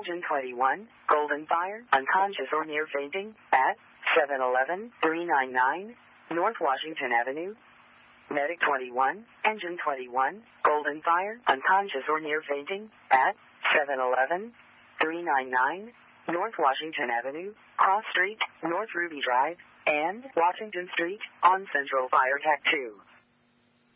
Engine 21, Golden Fire, unconscious or near fainting, at 711 399 North Washington Avenue. Medic 21, Engine 21, Golden Fire, unconscious or near fainting, at 711 399 North Washington Avenue, Cross Street, North Ruby Drive, and Washington Street, on Central Fire Tac 2.